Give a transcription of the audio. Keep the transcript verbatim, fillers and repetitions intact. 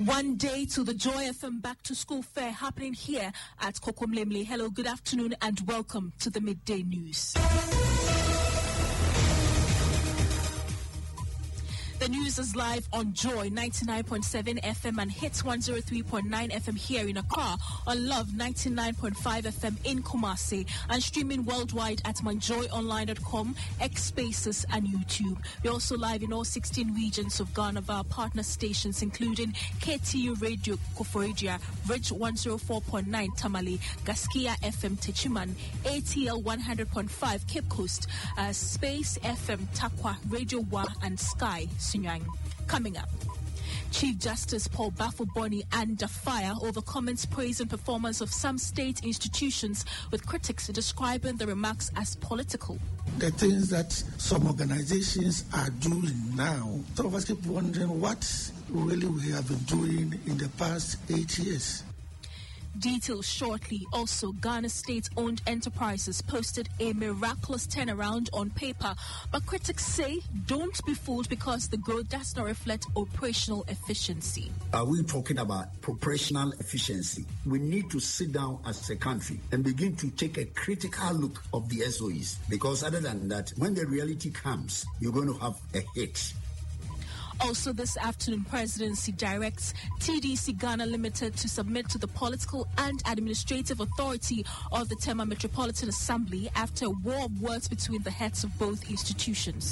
One day to the Joy F M Back to School Fair happening here at Kokomlemle. Hello, good afternoon, and welcome to the Midday News. The news is live on Joy ninety-nine point seven F M and Hits one oh three point nine F M here in Accra, on Love ninety-nine point five F M in Kumasi, and streaming worldwide at my joy online dot com, X Spaces, and YouTube. We're also live in all sixteen regions of Ghana via partner stations, including K T U Radio Koforidua, Ridge one oh four point nine Tamale, Gaskia F M Techiman, A T L one hundred point five Cape Coast, uh, Space F M Takwa, Radio Wa, and Sky Sunyang. Coming up, Chief Justice Paul Bafo-Boni under fire over comments praising performance of some state institutions, with critics describing the remarks as political. The things that some organizations are doing now, some of us keep wondering what really we have been doing in the past eight years. Details shortly. Also, Ghana state-owned enterprises posted a miraculous turnaround on paper, but critics say don't be fooled because the growth does not reflect operational efficiency. Are we talking about operational efficiency? We need to sit down as a country and begin to take a critical look of the S O Es, because other than that, when the reality comes, you're going to have a hit. Also this afternoon, Presidency directs T D C Ghana Limited to submit to the political and administrative authority of the Tema Metropolitan Assembly after a war of words between the heads of both institutions.